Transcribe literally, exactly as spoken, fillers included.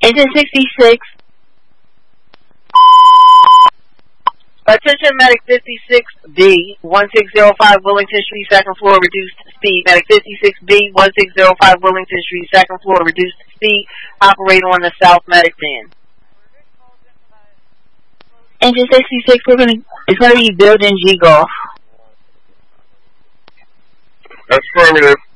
Engine sixty-six. Attention, Medic fifty-six B, one six zero five Wellington Street, second floor, reduced speed. Medic fifty-six B, one six zero five Wellington Street, second floor, reduced speed. Operator on the South Medic van. Engine sixty-six, we're gonna, it's gonna be building G Golf. Affirmative.